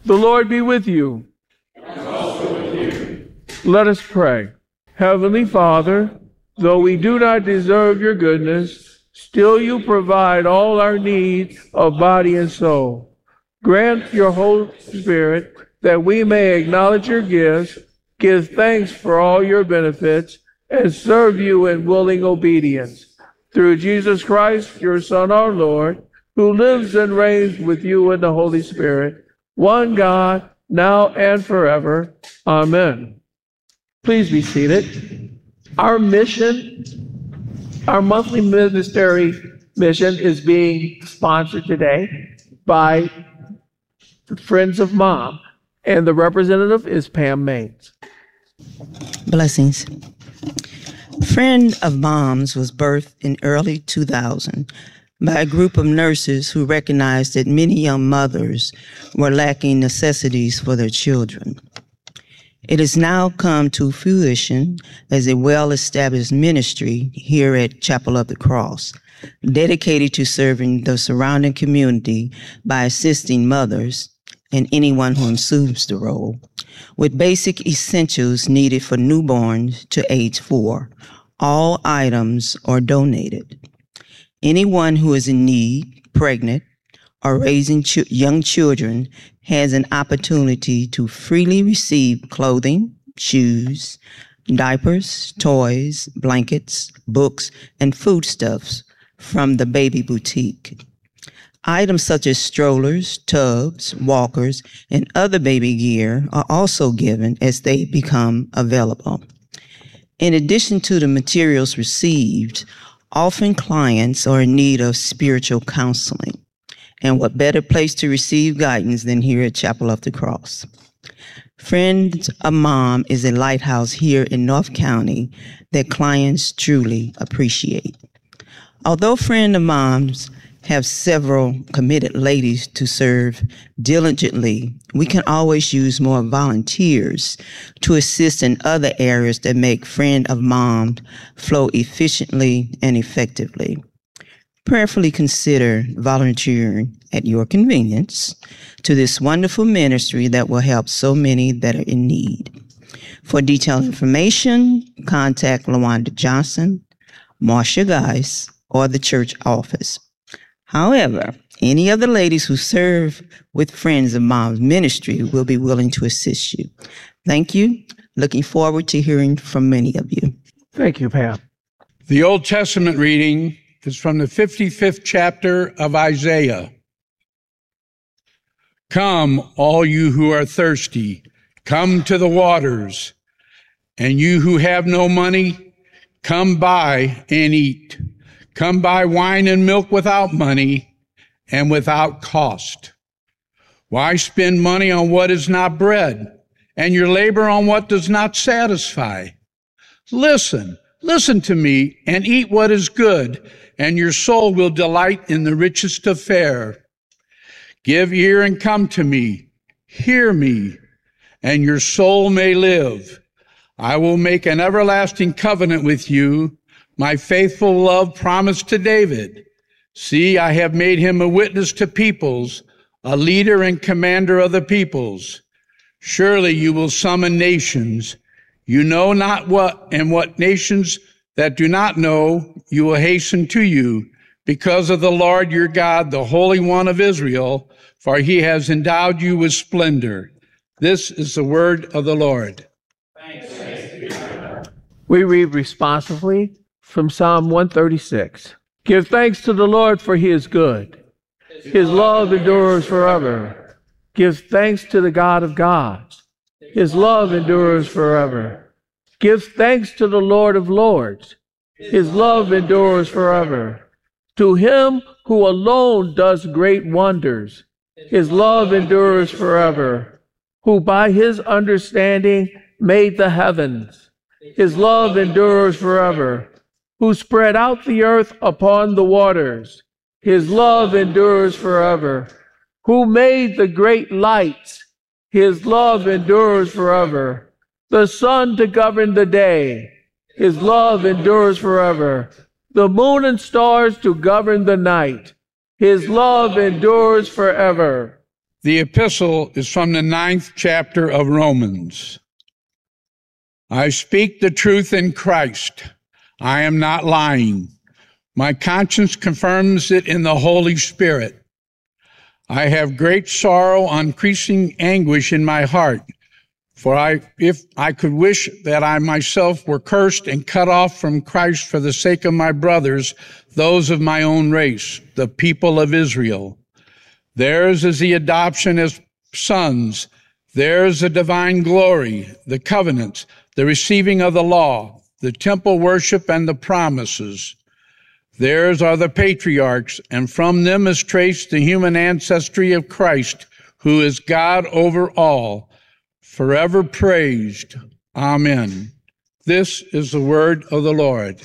The Lord be with you. And also with you. Let us pray. Heavenly Father, though we do not deserve your goodness, still you provide all our needs of body and soul. Grant your Holy Spirit that we may acknowledge your gifts, give thanks for all your benefits, and serve you in willing obedience. Through Jesus Christ, your Son, our Lord, who lives and reigns with you in the Holy Spirit, one God, now and forever. Amen. Please be seated. Our mission, our monthly ministry mission, is being sponsored today by the Friends of Mom, and the representative is Pam Maines. Blessings. Friend of Moms was birthed in early 2000 by a group of nurses who recognized that many young mothers were lacking necessities for their children. It has now come to fruition as a well-established ministry here at Chapel of the Cross, dedicated to serving the surrounding community by assisting mothers and anyone who assumes the role with basic essentials needed for newborns to age 4. All items are donated. Anyone who is in need, pregnant, or raising young children has an opportunity to freely receive clothing, shoes, diapers, toys, blankets, books, and foodstuffs from the Baby Boutique. Items such as strollers, tubs, walkers, and other baby gear are also given as they become available. In addition to the materials received, often clients are in need of spiritual counseling. And what better place to receive guidance than here at Chapel of the Cross? Friends of Mom is a lighthouse here in North County that clients truly appreciate. Although Friend of Moms have several committed ladies to serve diligently, we can always use more volunteers to assist in other areas that make Friend of Mom flow efficiently and effectively. Prayerfully consider volunteering at your convenience to this wonderful ministry that will help so many that are in need. For detailed information, contact LaWanda Johnson, Marcia Geis, or the church office. However, any of the ladies who serve with Friends of Mom's ministry will be willing to assist you. Thank you. Looking forward to hearing from many of you. Thank you, Pam. The Old Testament reading is from the 55th chapter of Isaiah. Come, all you who are thirsty, come to the waters, and you who have no money, come buy and eat. Come buy wine and milk without money and without cost. Why spend money on what is not bread, and your labor on what does not satisfy? Listen to me, and eat what is good, and your soul will delight in the richest of fare. Give ear and come to me. Hear me, and your soul may live. I will make an everlasting covenant with you, my faithful love promised to David. See, I have made him a witness to peoples, a leader and commander of the peoples. Surely you will summon nations. You know not what, and what nations that do not know, you will hasten to you, because of the Lord your God, the Holy One of Israel, for he has endowed you with splendor. This is the word of the Lord. We read responsively from Psalm 136. Give thanks to the Lord, for he is good. His love endures forever. Give thanks to the God of gods. His love endures forever. Give thanks to the Lord of lords. His love endures forever. To him who alone does great wonders. His love endures forever. Who by his understanding made the heavens. His love endures forever. Who spread out the earth upon the waters. His love endures forever. Who made the great lights. His love endures forever. The sun to govern the day. His love endures forever. The moon and stars to govern the night. His love endures forever. The epistle is from the 9th chapter of Romans. I speak the truth in Christ. I am not lying. My conscience confirms it in the Holy Spirit. I have great sorrow, increasing anguish in my heart. For if I could wish that I myself were cursed and cut off from Christ for the sake of my brothers, those of my own race, the people of Israel. Theirs is the adoption as sons. Theirs the divine glory, the covenants, the receiving of the law, the temple worship, and the promises. Theirs are the patriarchs, and from them is traced the human ancestry of Christ, who is God over all, forever praised. Amen. This is the word of the Lord.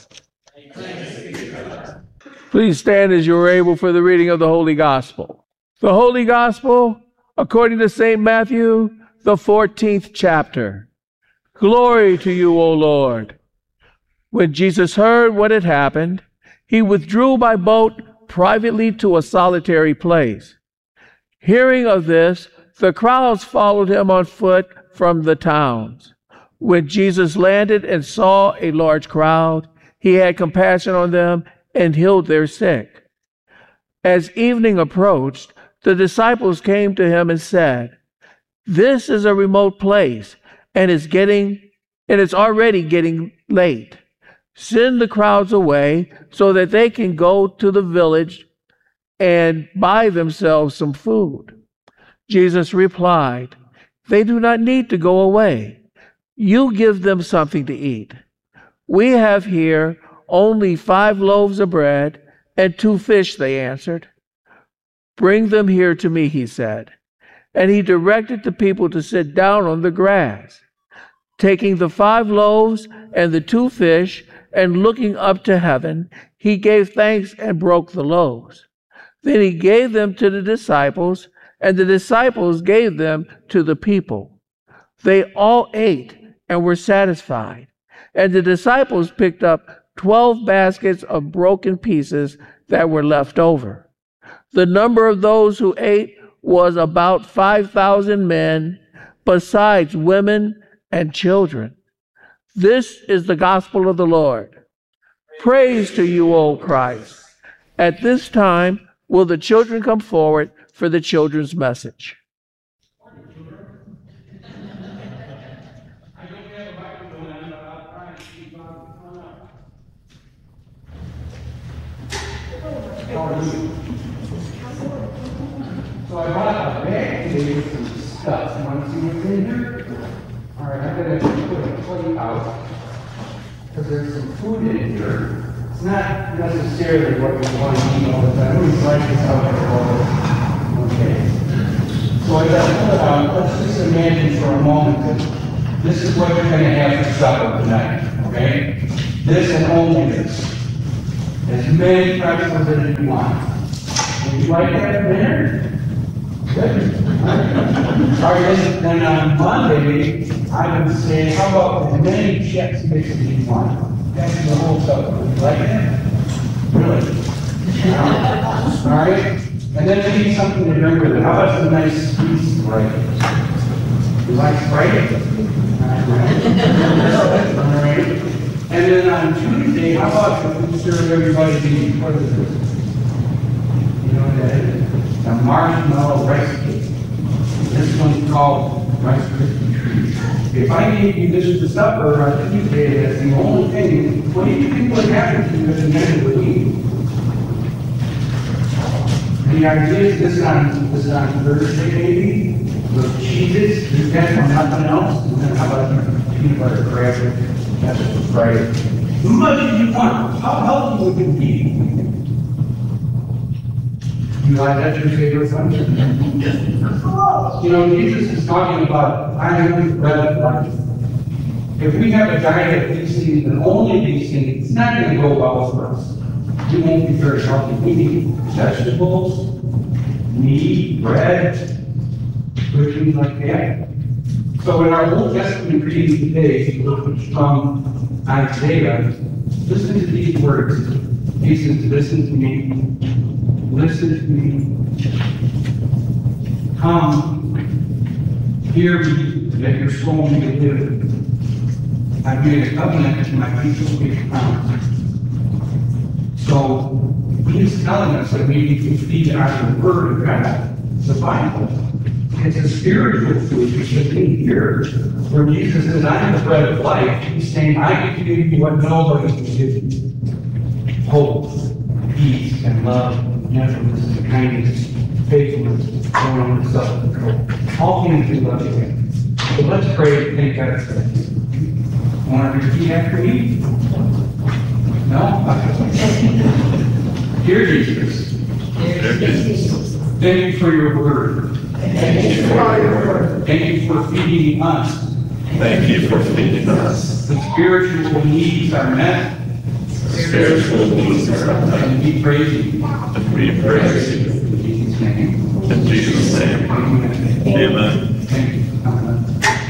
Please stand as you are able for the reading of the Holy Gospel. The Holy Gospel, according to St. Matthew, the 14th chapter. Glory to you, O Lord. When Jesus heard what had happened, he withdrew by boat privately to a solitary place. Hearing of this, the crowds followed him on foot from the towns. When Jesus landed and saw a large crowd, he had compassion on them and healed their sick. As evening approached, the disciples came to him and said, "This is a remote place, and it's already getting late. Send the crowds away so that they can go to the village and buy themselves some food." Jesus replied, "They do not need to go away. You give them something to eat." "We have here only 5 loaves of bread and 2 fish," they answered. "Bring them here to me," he said. And he directed the people to sit down on the grass. Taking the 5 loaves and the 2 fish, and looking up to heaven, he gave thanks and broke the loaves. Then he gave them to the disciples, and the disciples gave them to the people. They all ate and were satisfied. And the disciples picked up 12 baskets of broken pieces that were left over. The number of those who ate was about 5,000 men, besides women and children. This is the gospel of the Lord. Praise to you, O Christ. At this time, will the children come forward for the children's message? So I bought a bag today with some stuff. You want to see what's in here? All right, I'm going to put a plate out because there's some food in here. It's not necessarily what we want to eat all the time. We like this out here. Okay. So I got to pull it out. Let's just imagine for a moment that this is what you're going to have for supper tonight. Okay? This and only this. As many pretzels as you want. Would you like that for dinner? Good. All right, then on Monday, I would say, how about as many Chex Mix as you want? That's the whole supper. Would you like that? Really? All right. And then we need something to drink with it. How about some nice sweet Sprite? You like Sprite? All right. And then on Tuesday, how about we serve everybody the what is this? You know what that is? A marshmallow rice cake. This one's called Rice Krispie Treat. If I gave you this for supper on Tuesday, that's the only thing. What do you think would happen to you at the end of the week? The idea is this is on Thursday, maybe, with cheeses, you get from nothing else, and then how about peanut butter cracker? That's for Friday. As much as you want. How healthy would it be? You like that your favorite one? You know, Jesus is talking about I am the bread of life. If we have a diet of these things and only these things, it's not going to go well for us. We won't be very healthy. We need vegetables, meat, bread, good things like that. So in our Old Testament reading today, which from Isaiah, listen to these words. He says, listen to me. Listen to me. come, hear me, that you're slowing me to live. I've made a covenant with my people who promise. So he's telling us that we need to feed on the word of God, the Bible. It's a spiritual food we should eat here. Where Jesus says, I am the bread of life, he's saying, I can give you what nobody can give you. Hope, peace, and love, gentleness, and kindness, faithfulness, joy, and self-control. All things we love you. So let's pray and thank God for this. Want to repeat after me? No? Dear Jesus, thank you for your word. Thank you for your word. Thank you for feeding us. Thank you for feeding us. The spiritual needs are met. Spiritual needs are met. And we praise you. And we praise you. In Jesus' name. In Jesus' name.